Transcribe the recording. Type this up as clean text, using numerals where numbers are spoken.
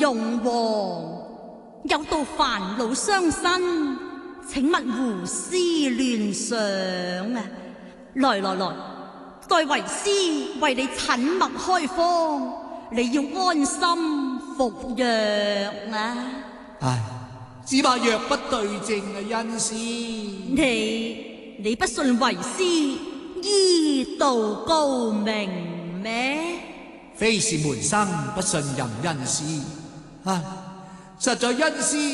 容王，有道煩惱傷身，請勿胡思亂想啊！來來來，待為師為你診脈開方，你要安心服藥啊！ 唉，只怕藥不對症啊，恩師。 你不信為師醫道高明咩？ 非是門生不信任恩師，唉，實在恩師